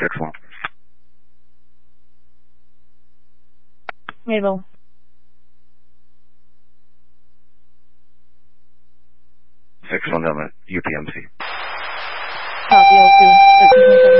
6-1. Mabel. Six one down at UPMC. Copy, L2.